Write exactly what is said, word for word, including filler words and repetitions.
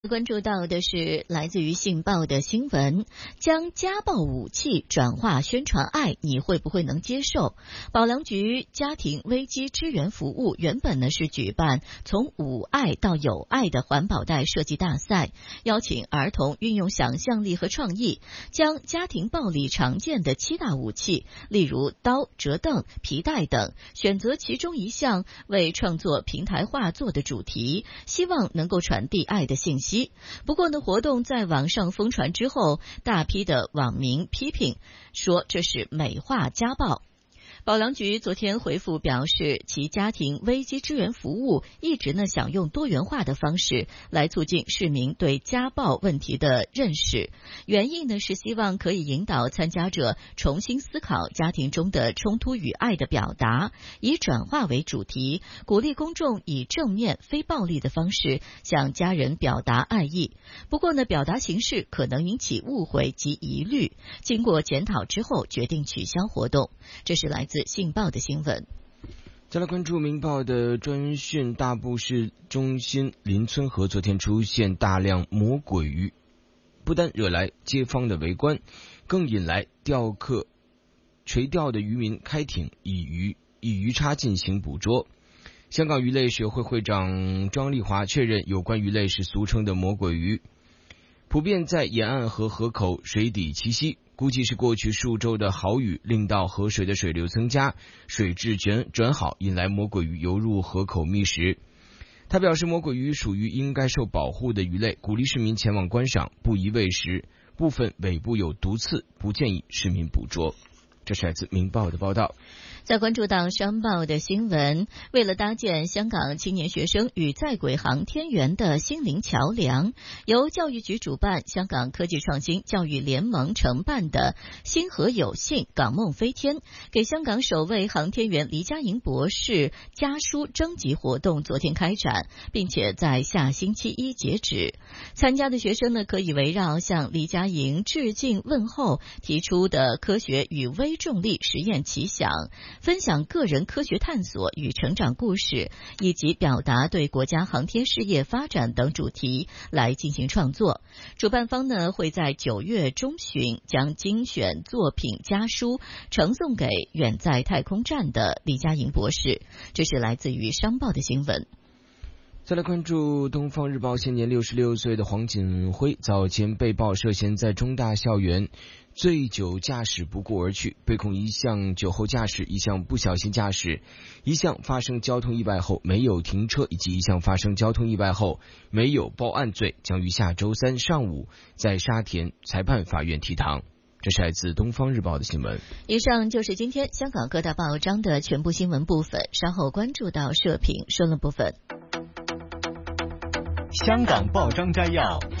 关注到的是来自于信报的新闻，将家暴武器转化宣传爱，你会不会能接受？保良局家庭危机支援服务原本呢是举办从无爱到有爱的环保袋设计大赛，邀请儿童运用想象力和创意，将家庭暴力常见的七大武器，例如刀、折凳、皮带等，选择其中一项为创作平台画作的主题，希望能够传递爱的信息。不过呢，活动在网上疯传之后，大批的网民批评说这是美化家暴。保良局昨天回复表示，其家庭危机支援服务一直呢想用多元化的方式来促进市民对家暴问题的认识，原因呢是希望可以引导参加者重新思考家庭中的冲突与爱的表达，以转化为主题，鼓励公众以正面非暴力的方式向家人表达爱意。不过呢，表达形式可能引起误会及疑虑，经过检讨之后决定取消活动。这是来自信报的新闻。 再来关注明报的专讯，大埔市中心林村河昨天出现大量魔鬼鱼，不但惹来街坊的围观，更引来钓客垂钓的渔民开艇以鱼以鱼叉进行捕捉。香港鱼类学会会长张丽华确认，有关鱼类是俗称的魔鬼鱼，普遍在沿岸和河口水底栖息，估计是过去数周的豪雨令到河水的水流增加，水质转转好，引来魔鬼鱼游入河口觅食。他表示，魔鬼鱼属于应该受保护的鱼类，鼓励市民前往观赏，不宜喂食，部分尾部有毒刺，不建议市民捕捉。这是来自明报的报道。 在关注到商报的新闻，为了搭建香港青年学生与在轨航天员的心灵桥梁，由教育局主办，香港科技创新教育联盟承办的星河有信港梦飞天给香港首位航天员黎家莹博士家书征集活动昨天开展，并且在下星期一截止。参加的学生呢，可以围绕向黎家莹致敬问候提出的科学与微重力实验奇想，分享个人科学探索与成长故事，以及表达对国家航天事业发展等主题来进行创作。主办方呢会在九月中旬将精选作品家书呈送给远在太空站的黎家莹博士。这是来自于商报的新闻。 再来关注东方日报，现年六十六岁的黄锦辉早前被曝涉嫌在中大校园醉酒驾驶不顾而去，被控一项酒后驾驶，一项不小心驾驶，一项发生交通意外后没有停车，以及一项发生交通意外后没有报案罪，将于下周三上午在沙田裁判法院提堂。这是来自东方日报的新闻。 以上就是今天香港各大报章的全部新闻部分，稍后关注到社评说论部分。 香港报章摘要。